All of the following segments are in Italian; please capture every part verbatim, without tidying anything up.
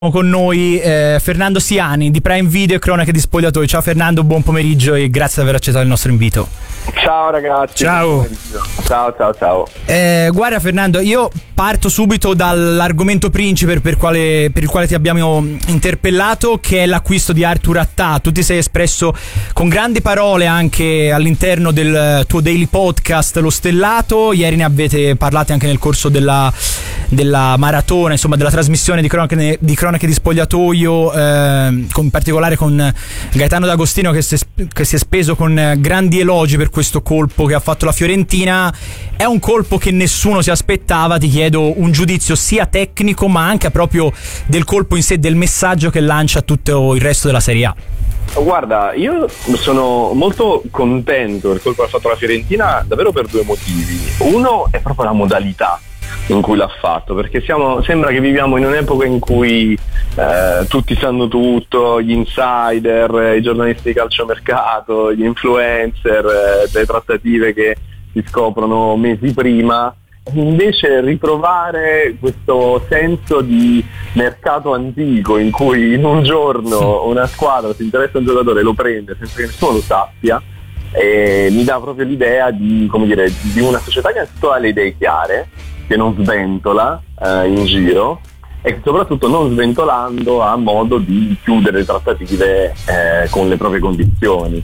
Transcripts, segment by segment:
Con noi eh, Fernando Siani di Prime Video e Cronache di Spogliatoi. Ciao Fernando, buon pomeriggio e grazie per aver accettato il nostro invito. Ciao ragazzi. Ciao. Ciao ciao ciao. Eh, guarda Fernando, io parto subito dall'argomento principe per, quale, per il quale ti abbiamo interpellato, che è l'acquisto di Arthur Attà. Tu ti sei espresso con grandi parole anche all'interno del tuo daily podcast Lo Stellato. Ieri ne avete parlato anche nel corso della, della maratona, insomma della trasmissione di Cronache di, cronache di Spogliatoio, eh, con, in particolare con Gaetano D'Agostino che si, che si è speso con grandi elogi per questo colpo che ha fatto la Fiorentina. È un colpo che nessuno si aspettava. Ti chiedo un giudizio sia tecnico ma anche proprio del colpo in sé, del messaggio che lancia a tutto il resto della Serie A. Guarda, io sono molto contento del colpo che ha fatto la Fiorentina davvero per due motivi. Uno è proprio la modalità in cui l'ha fatto, perché siamo, sembra che viviamo in un'epoca in cui eh, tutti sanno tutto, gli insider, i giornalisti di calciomercato, gli influencer, eh, le trattative che si scoprono mesi prima. Invece riprovare questo senso di mercato antico in cui in un giorno una squadra si interessa a un giocatore e lo prende senza che nessuno lo sappia, e mi dà proprio l'idea di, come dire, di una società che ha le idee chiare, che non sventola eh, in giro, e soprattutto non sventolando ha modo di chiudere le trattative eh, con le proprie condizioni.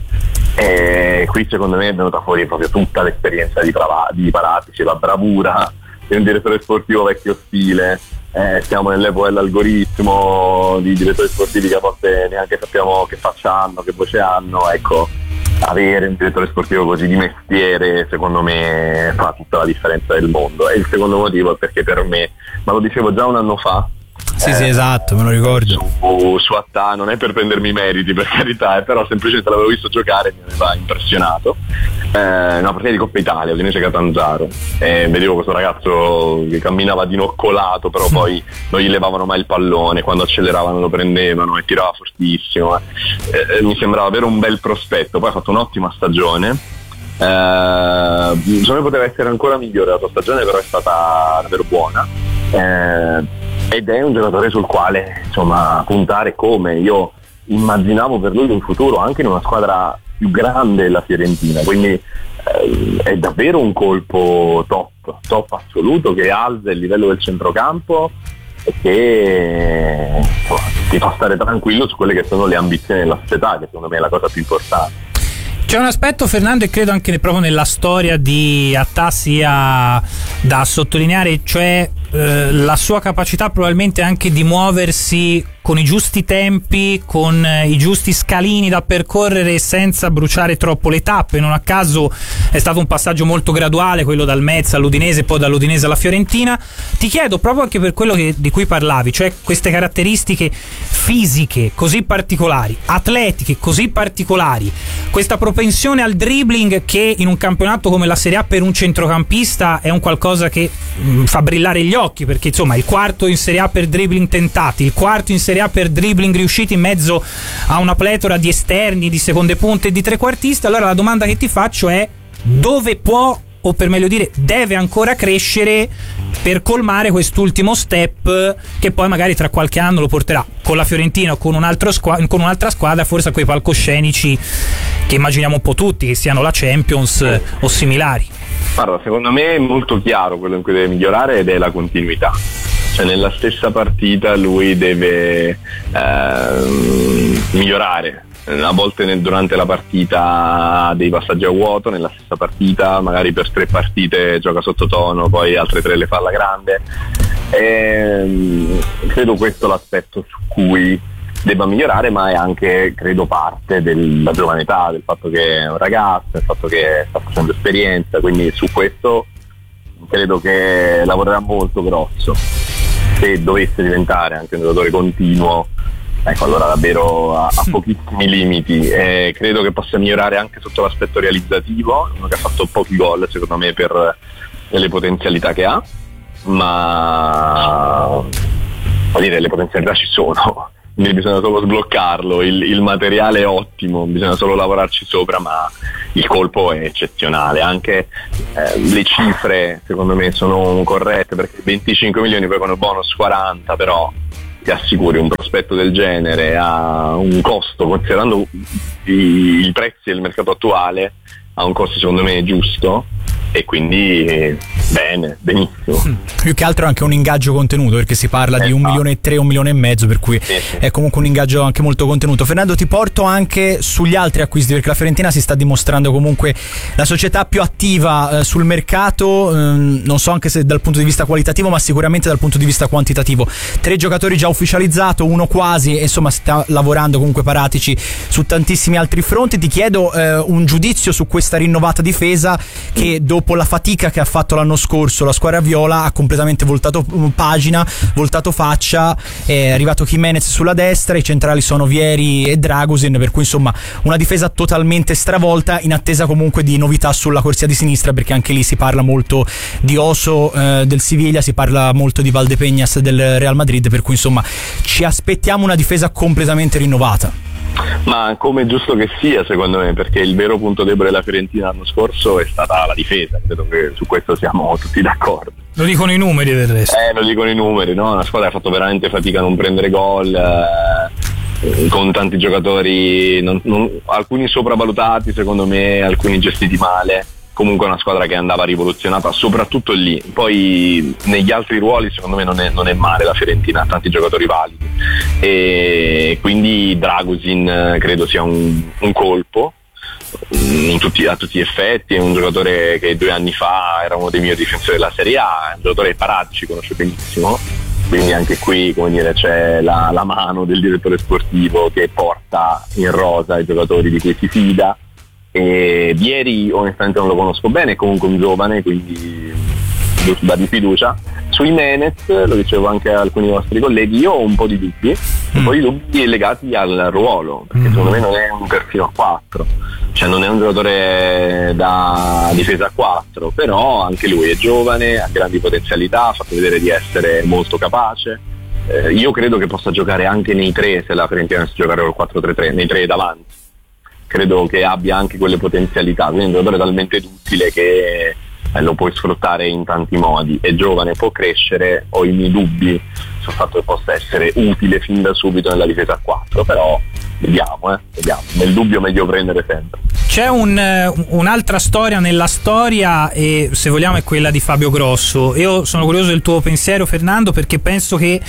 E qui secondo me è venuta fuori proprio tutta l'esperienza di, Prava- di Paratici, la bravura di un direttore sportivo vecchio stile. Eh, siamo nell'epoca dell'algoritmo, di direttori sportivi che a volte neanche sappiamo che faccia hanno, che voce hanno. Ecco, avere un direttore sportivo così di mestiere secondo me fa tutta la differenza del mondo. E il secondo motivo è perché per me, ma lo dicevo già un anno fa, Sì, eh, sì, esatto, me lo ricordo. Su, su Attà, non è per prendermi i meriti, per carità, eh, però semplicemente l'avevo visto giocare e mi aveva impressionato. Eh, una partita di Coppa Italia, Udinese Catanzaro, e vedevo questo ragazzo che camminava dinoccolato, però poi non gli levavano mai il pallone, quando acceleravano lo prendevano e tirava fortissimo. Eh, eh, mi sembrava avere un bel prospetto, poi ha fatto un'ottima stagione. Eh, secondo me poteva essere ancora migliore la sua stagione, però è stata davvero buona. Eh, ed è un giocatore sul quale insomma puntare, come io immaginavo per lui un futuro anche in una squadra più grande della Fiorentina, quindi eh, è davvero un colpo top, top assoluto, che alza il livello del centrocampo e che insomma, ti fa stare tranquillo su quelle che sono le ambizioni della società, che secondo me è la cosa più importante. C'è un aspetto, Fernando, e credo anche proprio nella storia di Attà sia da sottolineare, cioè eh, la sua capacità probabilmente anche di muoversi con i giusti tempi, con eh, i giusti scalini da percorrere senza bruciare troppo le tappe. Non a caso è stato un passaggio molto graduale, quello dal Metz all'Udinese, poi dall'Udinese alla Fiorentina. Ti chiedo proprio anche per quello che, di cui parlavi, cioè queste caratteristiche fisiche così particolari, atletiche così particolari, questa propensione al dribbling che in un campionato come la Serie A per un centrocampista è un qualcosa che mh, fa brillare gli occhi, perché insomma il quarto in Serie A per dribbling tentati, il quarto in Serie A per dribbling riusciti in mezzo a una pletora di esterni, di seconde punte e di trequartisti. Allora la domanda che ti faccio è: dove può, o per meglio dire deve ancora crescere per colmare quest'ultimo step che poi magari tra qualche anno lo porterà con la Fiorentina o con, un altro squa- con un'altra squadra forse a quei palcoscenici che immaginiamo un po' tutti, che siano la Champions eh, o similari? Guarda, secondo me è molto chiaro quello in cui deve migliorare, ed è la continuità. Cioè nella stessa partita lui deve eh, migliorare. A volte nel, durante la partita dei passaggi a vuoto, nella stessa partita magari per tre partite gioca sottotono, poi altre tre le fa alla grande. E, credo questo l'aspetto su cui debba migliorare, ma è anche, credo, parte della giovane età, del fatto che è un ragazzo, del fatto che sta facendo esperienza, quindi su questo credo che lavorerà molto grosso. Se dovesse diventare anche un giocatore continuo, ecco, allora davvero ha, ha pochissimi limiti, e credo che possa migliorare anche sotto l'aspetto realizzativo, uno che ha fatto pochi gol secondo me per le potenzialità che ha, ma vuol dire, le potenzialità ci sono, quindi bisogna solo sbloccarlo, il, il materiale è ottimo, bisogna solo lavorarci sopra, ma il colpo è eccezionale. Anche eh, le cifre secondo me sono corrette, perché venticinque milioni poi con il bonus quaranta, però ti assicuri un prospetto del genere a un costo, considerando i, i prezzi del mercato attuale, a un costo secondo me giusto, e quindi eh, bene, benissimo. Mm. Più che altro anche un ingaggio contenuto, perché si parla eh, di un ah. milione e tre, un milione e mezzo, per cui sì, sì. è comunque un ingaggio anche molto contenuto. Fernando, ti porto anche sugli altri acquisti, perché la Fiorentina si sta dimostrando comunque la società più attiva eh, sul mercato, ehm, non so anche se dal punto di vista qualitativo, ma sicuramente dal punto di vista quantitativo. Tre giocatori già ufficializzato, uno quasi, e insomma sta lavorando comunque Paratici su tantissimi altri fronti. Ti chiedo eh, un giudizio su questa rinnovata difesa che dopo la fatica che ha fatto l'anno scorso la squadra viola ha completamente voltato pagina, voltato faccia, è arrivato Jimenez sulla destra, i centrali sono Vieri e Dragusin, per cui insomma una difesa totalmente stravolta, in attesa comunque di novità sulla corsia di sinistra, perché anche lì si parla molto di Oso eh, del Siviglia, si parla molto di Valdepeñas del Real Madrid, per cui insomma ci aspettiamo una difesa completamente rinnovata. Ma come è giusto che sia, secondo me, perché il vero punto debole della Fiorentina l'anno scorso è stata la difesa, credo che su questo siamo tutti d'accordo. Lo dicono i numeri del resto. Eh, lo dicono i numeri, no? Una squadra che ha fatto veramente fatica a non prendere gol, eh, con tanti giocatori, non, non, alcuni sopravvalutati secondo me, alcuni gestiti male. Comunque una squadra che andava rivoluzionata soprattutto lì, poi negli altri ruoli secondo me non è, non è male la Fiorentina, ha tanti giocatori validi, e quindi Dragusin credo sia un, un colpo in tutti, a tutti gli effetti, è un giocatore che due anni fa era uno dei migliori difensori della Serie A, è un giocatore che Paratici conosce benissimo, quindi anche qui, come dire, c'è la, la mano del direttore sportivo che porta in rosa i giocatori di cui si fida. E Vieri onestamente non lo conosco bene, è comunque un giovane, quindi da di fiducia. Su Jimenez, lo dicevo anche a alcuni vostri colleghi, io ho un po' di dubbi, mm. un po' di dubbi legati al ruolo, perché mm. secondo me non è un terzino a quattro, cioè non è un giocatore da difesa a quattro, però anche lui è giovane, ha grandi potenzialità, ha fatto vedere di essere molto capace. Eh, io credo che possa giocare anche nei tre, se la Fiorentina dovesse giocare col quattro tre tre, nei tre davanti. Credo che abbia anche quelle potenzialità, quindi è un giocatore talmente utile che eh, lo puoi sfruttare in tanti modi, è giovane, può crescere, ho i miei dubbi sul fatto che possa essere utile fin da subito nella difesa a quattro, però vediamo, eh, vediamo. Nel dubbio meglio prendere sempre. C'è un, un'altra storia nella storia, e se vogliamo è quella di Fabio Grosso. Io sono curioso del tuo pensiero, Fernando, perché penso che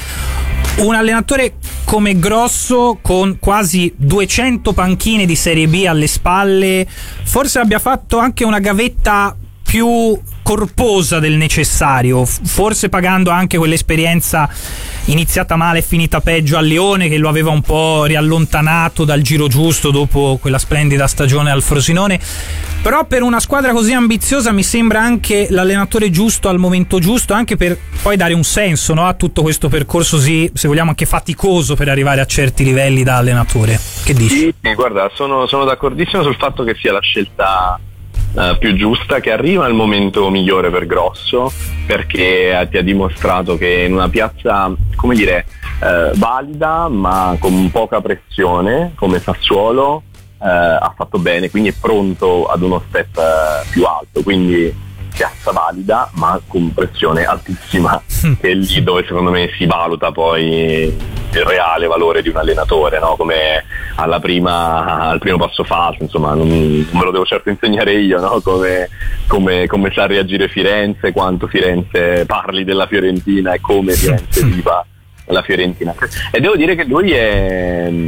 un allenatore come Grosso, con quasi duecento panchine di Serie B alle spalle, forse abbia fatto anche una gavetta più corposa del necessario, forse pagando anche quell'esperienza iniziata male e finita peggio a Lione, che lo aveva un po' riallontanato dal giro giusto dopo quella splendida stagione al Frosinone. Però per una squadra così ambiziosa mi sembra anche l'allenatore giusto al momento giusto, anche per poi dare un senso, no, a tutto questo percorso così, se vogliamo, anche faticoso per arrivare a certi livelli da allenatore. Che dici? Sì, guarda, sono, sono d'accordissimo sul fatto che sia la scelta Uh, più giusta, che arriva al momento migliore per Grosso, perché uh, ti ha dimostrato che in una piazza, come dire, uh, valida ma con poca pressione come Sassuolo uh, ha fatto bene, quindi è pronto ad uno step uh, più alto, quindi piazza valida ma con pressione altissima, che è lì dove secondo me si valuta poi il reale valore di un allenatore, no? Come alla prima, al primo passo falso, insomma non, non me lo devo certo insegnare io, no? come, come, come sa reagire Firenze, quanto Firenze parli della Fiorentina e come Firenze viva la Fiorentina. E devo dire che lui è, è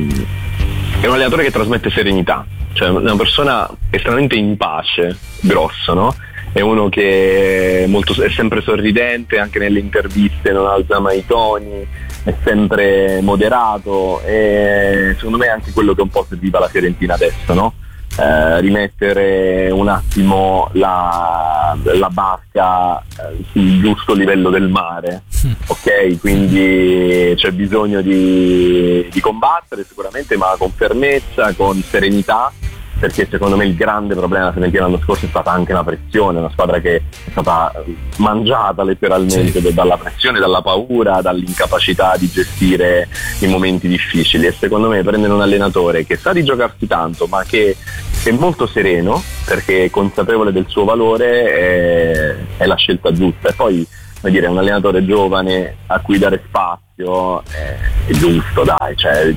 un allenatore che trasmette serenità, cioè una persona estremamente in pace, Grosso, no? È uno che è, molto, è sempre sorridente, anche nelle interviste non alza mai i toni, è sempre moderato, e secondo me è anche quello che un po' serviva la Fiorentina adesso, no? Eh, rimettere un attimo la, la barca eh, sul giusto livello del mare, ok? Quindi c'è bisogno di, di combattere sicuramente, ma con fermezza, con serenità, perché secondo me il grande problema della Fiorentina l'anno scorso è stata anche la pressione, una squadra che è stata mangiata letteralmente sì. dalla pressione, dalla paura, dall'incapacità di gestire i momenti difficili, e secondo me prendere un allenatore che sa di giocarsi tanto ma che è molto sereno perché è consapevole del suo valore è, è la scelta giusta. E poi vuol dire, un allenatore giovane a cui dare spazio è, è giusto, dai, cioè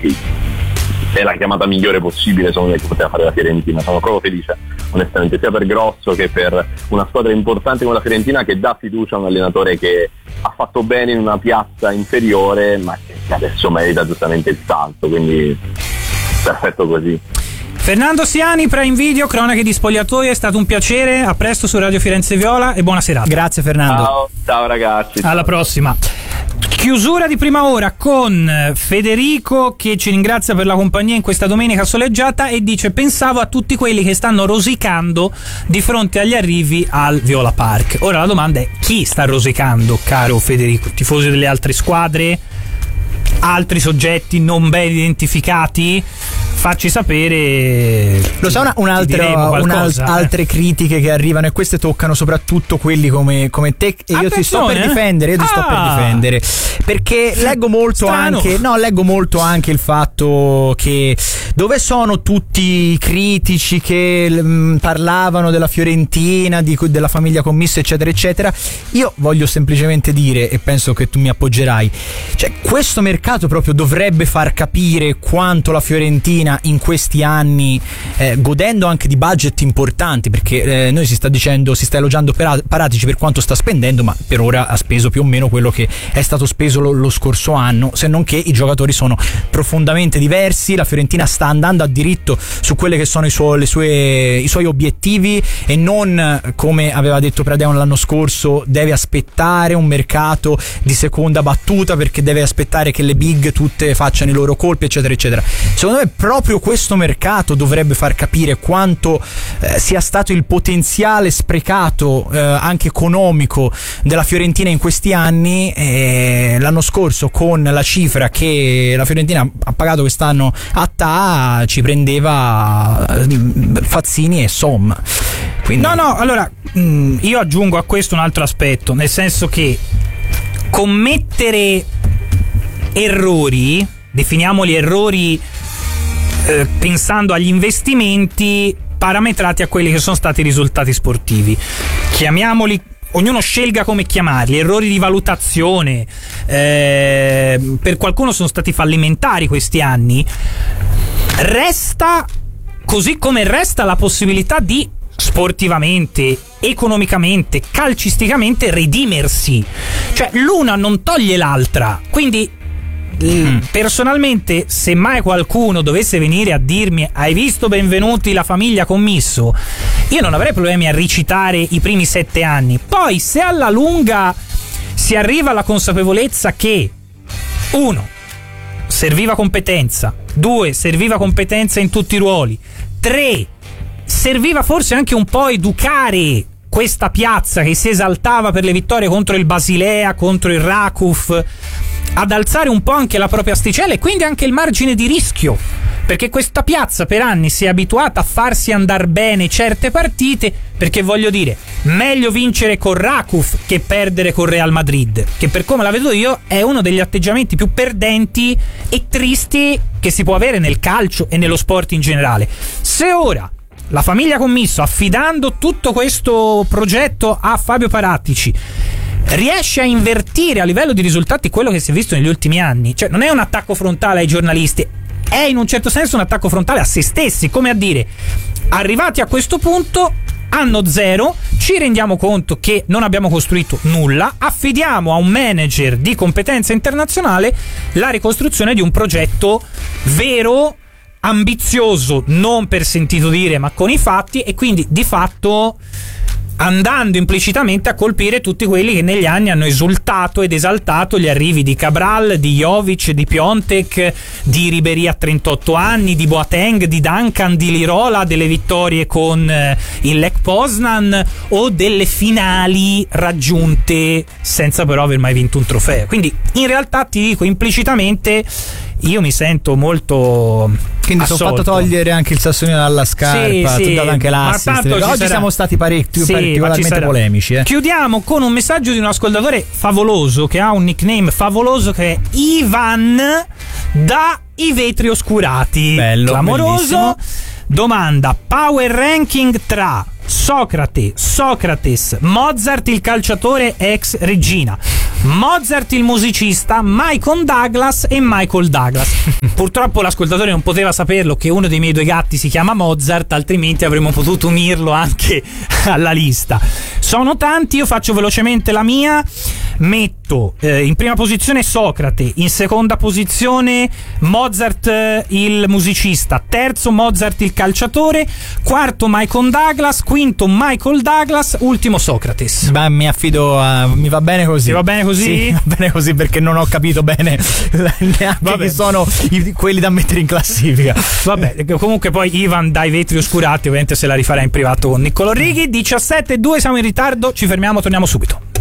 è la chiamata migliore possibile secondo me che poteva fare la Fiorentina. Sono proprio felice onestamente, sia per Grosso che per una squadra importante come la Fiorentina, che dà fiducia a un allenatore che ha fatto bene in una piazza inferiore ma che adesso merita giustamente il salto, quindi perfetto così. Fernando Siani, Prime Video, cronache di spogliatoio, è stato un piacere, a presto su Radio Firenze Viola e buona serata. Grazie Fernando. Ciao, ciao ragazzi. Alla ciao. prossima. Chiusura di prima ora con Federico che ci ringrazia per la compagnia in questa domenica soleggiata e dice: pensavo a tutti quelli che stanno rosicando di fronte agli arrivi al Viola Park. Ora la domanda è: chi sta rosicando, caro Federico? Tifosi delle altre squadre? Altri soggetti non ben identificati? Facci sapere. Lo sa, una, un'altra, un'altra, eh. altre critiche che arrivano, e queste toccano soprattutto quelli come, come te, e io Attenzione, ti sto per difendere, io ti ah. sto per difendere, perché leggo molto Strano. anche no, leggo molto anche il fatto che dove sono tutti i critici che mh, parlavano della Fiorentina, di, della famiglia Commisso eccetera eccetera. Io voglio semplicemente dire, e penso che tu mi appoggerai, cioè questo mercato proprio dovrebbe far capire quanto la Fiorentina in questi anni, eh, godendo anche di budget importanti, perché eh, noi si sta dicendo, si sta elogiando Paratici per quanto sta spendendo, ma per ora ha speso più o meno quello che è stato speso lo, lo scorso anno, se non che i giocatori sono profondamente diversi. La Fiorentina sta andando a diritto su quelle che sono i, suo, le sue, i suoi obiettivi, e non, come aveva detto Pradeon l'anno scorso, deve aspettare un mercato di seconda battuta perché deve aspettare che le big tutte facciano i loro colpi eccetera eccetera. Secondo me proprio questo mercato dovrebbe far capire quanto eh, sia stato il potenziale sprecato eh, anche economico della Fiorentina in questi anni. Eh, l'anno scorso, con la cifra che la Fiorentina ha pagato quest'anno a T A, ci prendeva Fazzini e Somma. Quindi... No, no, allora mh, io aggiungo a questo un altro aspetto, nel senso che commettere errori, definiamoli errori eh, pensando agli investimenti parametrati a quelli che sono stati i risultati sportivi, chiamiamoli, ognuno scelga come chiamarli, errori di valutazione, eh, per qualcuno sono stati fallimentari questi anni. Resta, così come resta la possibilità di sportivamente, economicamente, calcisticamente redimersi, cioè l'una non toglie l'altra. Quindi Mm. personalmente, se mai qualcuno dovesse venire a dirmi hai visto Benvenuti, la famiglia Commisso, io non avrei problemi a ricitare i primi sette anni. Poi se alla lunga si arriva alla consapevolezza che uno, serviva competenza, due, serviva competenza in tutti i ruoli, tre, serviva forse anche un po' educare questa piazza che si esaltava per le vittorie contro il Basilea, contro il Rakuf, ad alzare un po' anche la propria asticella e quindi anche il margine di rischio, perché questa piazza per anni si è abituata a farsi andar bene certe partite, perché voglio dire, meglio vincere con Rakuf che perdere con Real Madrid, che per come la vedo io è uno degli atteggiamenti più perdenti e tristi che si può avere nel calcio e nello sport in generale. Se ora la famiglia Commisso, affidando tutto questo progetto a Fabio Paratici, riesce a invertire a livello di risultati quello che si è visto negli ultimi anni, cioè non è un attacco frontale ai giornalisti, è in un certo senso un attacco frontale a se stessi, come a dire, arrivati a questo punto, anno zero, ci rendiamo conto che non abbiamo costruito nulla, affidiamo a un manager di competenza internazionale la ricostruzione di un progetto vero, ambizioso, non per sentito dire ma con i fatti, e quindi di fatto andando implicitamente a colpire tutti quelli che negli anni hanno esultato ed esaltato gli arrivi di Cabral, di Jovic, di Piontek, di Ribéry a trentotto anni, di Boateng, di Duncan, di Lirola, delle vittorie con eh, il Lech Poznan o delle finali raggiunte senza però aver mai vinto un trofeo. Quindi in realtà ti dico implicitamente io mi sento molto quindi assolto. sono fatto togliere anche il Sassolino dalla scarpa, sì, sì, dato anche l'assist. Oggi sarà... siamo stati parecchio, sì, particolarmente polemici. Eh. Chiudiamo con un messaggio di un ascoltatore favoloso che ha un nickname favoloso che è Ivan da I Vetri Oscurati. Bello, clamoroso. bellissimo. Domanda: power ranking tra Socrate, Socrates, Mozart il calciatore ex regina, Mozart il musicista, Michael Douglas e Michael Douglas. Purtroppo l'ascoltatore non poteva saperlo che uno dei miei due gatti si chiama Mozart, altrimenti avremmo potuto unirlo anche alla lista. Sono tanti, io faccio velocemente la mia. Metto eh, in prima posizione Socrate, in seconda posizione Mozart eh, il musicista, terzo Mozart il calciatore, quarto Michael Douglas, quinto Michael Douglas, ultimo Socrates. Beh, mi affido a... mi va bene così. Ti va bene così? Sì, va bene così, perché non ho capito bene neanche Vabbè. chi sono i, quelli da mettere in classifica. Vabbè, comunque poi Ivan dai vetri oscurati ovviamente se la rifarà in privato con Niccolò Righi. Diciassette e due, siamo in ritardo, ci fermiamo, torniamo subito.